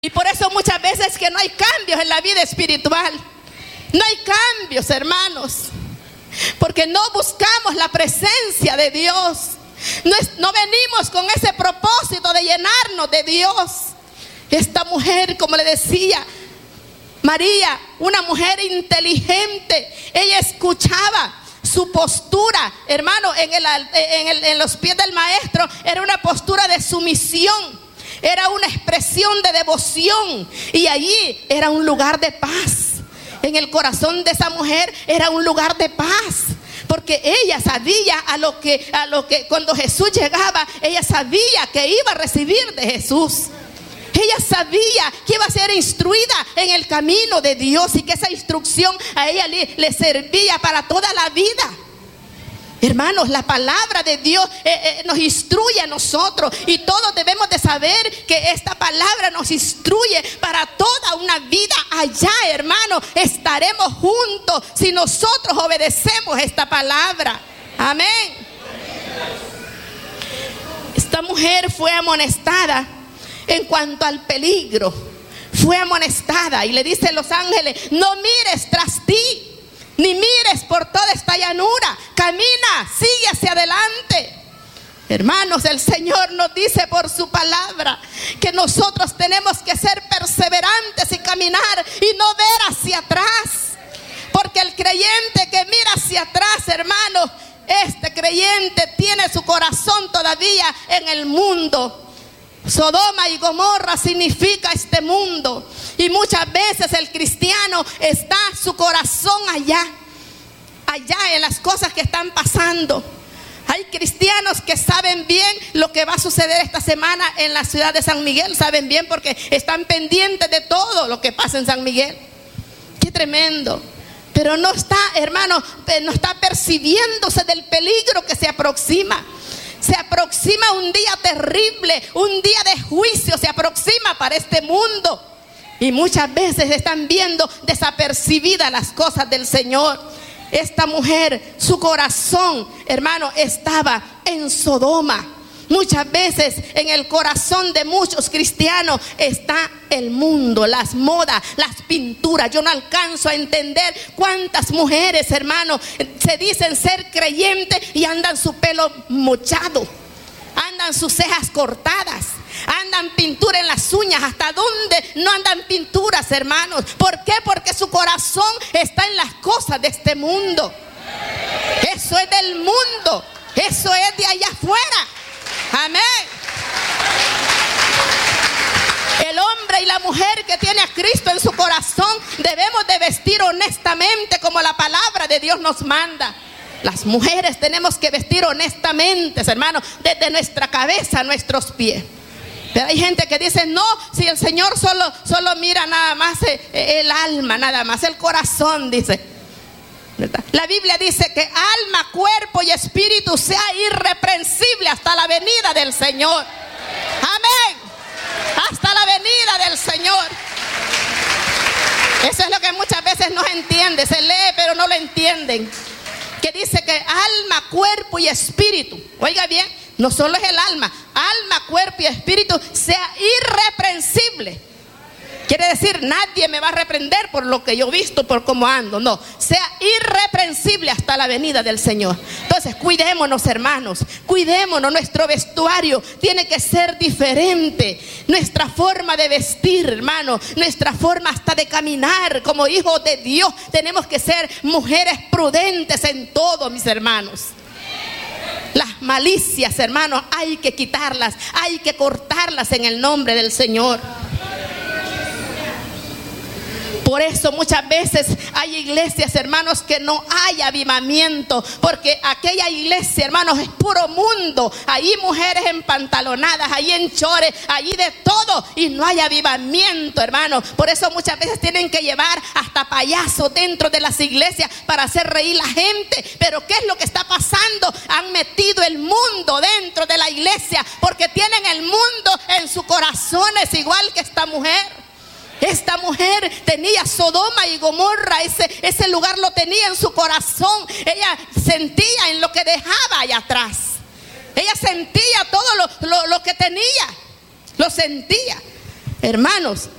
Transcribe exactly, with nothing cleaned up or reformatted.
Y por eso muchas veces que no hay cambios en la vida espiritual. No hay cambios, hermanos. Porque no buscamos la presencia de Dios. No, es, no venimos con ese propósito de llenarnos de Dios. Esta mujer, como le decía, María, una mujer inteligente, ella escuchaba su postura, hermano, en, el, en, el, en los pies del maestro, era una postura de sumisión, era una expresión de devoción, y allí era un lugar de paz. En el corazón de esa mujer era un lugar de paz, porque ella sabía a lo que, a lo que cuando Jesús llegaba, ella sabía que iba a recibir de Jesús. Ella sabía que iba a ser instruida en el camino de Dios y que esa instrucción a ella le, le servía para toda la vida. Hermanos, la palabra de Dios eh, eh, nos instruye a nosotros, y todos debemos de saber que esta palabra nos instruye para toda una vida. Allá, hermanos, estaremos juntos si nosotros obedecemos esta palabra. Amén. Esta mujer fue amonestada en cuanto al peligro. Fue amonestada y le dicen los ángeles: no mires tras ti, ni mires por toda esta llanura, camina, sigue hacia adelante. Hermanos, el Señor nos dice por su palabra que nosotros tenemos que ser perseverantes y caminar y no ver hacia atrás. Porque el creyente que mira hacia atrás, hermanos, este creyente tiene su corazón todavía en el mundo. Sodoma y Gomorra significa este mundo, y muchas veces el cristiano está su corazón allá, allá en las cosas que están pasando. Hay cristianos que saben bien lo que va a suceder esta semana en la ciudad de San Miguel, saben bien porque están pendientes de todo lo que pasa en San Miguel. Qué tremendo. Pero no está, hermano, no está percibiéndose del peligro que se aproxima. Se aproxima un día terrible, un día de juicio se aproxima para este mundo. Y muchas veces están viendo desapercibidas las cosas del Señor. Esta mujer, su corazón, hermano, estaba en Sodoma. Muchas veces en el corazón de muchos cristianos está el mundo, las modas, las pinturas. Yo no alcanzo a entender cuántas mujeres, hermanos, se dicen ser creyentes y andan su pelo mochado, andan sus cejas cortadas, andan pintura en las uñas. ¿Hasta dónde no andan pinturas, hermanos? ¿Por qué? Porque su corazón está en las cosas de este mundo. Eso es del mundo, eso es de allá afuera. Amén. El hombre y la mujer que tiene a Cristo en su corazón debemos de vestir honestamente como la palabra de Dios nos manda. Las mujeres tenemos que vestir honestamente, hermanos, desde nuestra cabeza a nuestros pies. Pero hay gente que dice: no, si el Señor solo, solo mira nada más el alma, nada más el corazón, dice. La Biblia dice que alma, cuerpo y espíritu sea irreprensible hasta la venida del Señor. Amén. Hasta la venida del Señor. Eso es lo que muchas veces no se entiende. Se lee pero no lo entienden. Que dice que alma, cuerpo y espíritu, oiga bien, no solo es el alma, alma, cuerpo y espíritu sea irreprensible. Quiere decir, nadie me va a reprender por lo que yo he visto, por cómo ando. No, sea irreprensible hasta la venida del Señor. Entonces, cuidémonos, hermanos, cuidémonos. Nuestro vestuario tiene que ser diferente. Nuestra forma de vestir, hermano, nuestra forma hasta de caminar como hijos de Dios. Tenemos que ser mujeres prudentes en todo, mis hermanos. Las malicias, hermanos, hay que quitarlas, hay que cortarlas en el nombre del Señor. Por eso muchas veces hay iglesias, hermanos, que no hay avivamiento, porque aquella iglesia, hermanos, es puro mundo. Ahí mujeres empantalonadas, ahí en chores, allí de todo, y no hay avivamiento, hermanos. Por eso muchas veces tienen que llevar hasta payasos dentro de las iglesias para hacer reír a la gente. Pero ¿qué es lo que está pasando? Han metido el mundo dentro de la iglesia, porque tienen el mundo en sus corazones, igual que esta mujer. Esta mujer tenía Sodoma y Gomorra, ese, ese lugar lo tenía en su corazón. Ella sentía en lo que dejaba allá atrás. Ella sentía todo lo, lo, lo que tenía, lo sentía. Hermanos,